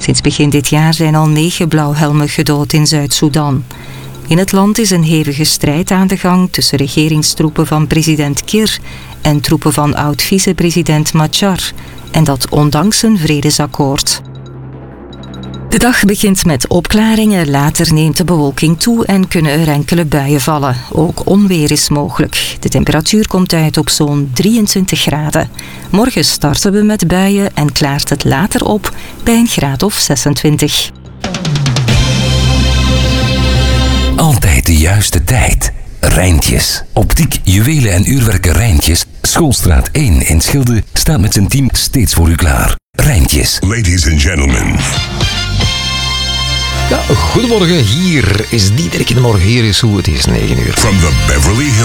Sinds begin dit jaar zijn al 9 blauwhelmen gedood in Zuid-Soedan. In het land is een hevige strijd aan de gang tussen regeringstroepen van president Kiir en troepen van oud-vicepresident Machar. En dat ondanks een vredesakkoord. De dag begint met opklaringen, later neemt de bewolking toe en kunnen er enkele buien vallen. Ook onweer is mogelijk. De temperatuur komt uit op zo'n 23 graden. Morgen starten we met buien en klaart het later op bij een graad of 26. Altijd de juiste tijd. Rijntjes. Optiek, juwelen en uurwerken Rijntjes. Schoolstraat 1 in Schilde staat met zijn team steeds voor u klaar. Rijntjes. Ladies and gentlemen. Ja, goedemorgen, hier is Diederik in de morgen. Hier is hoe het is, 9 uur. From the Beverly Hills.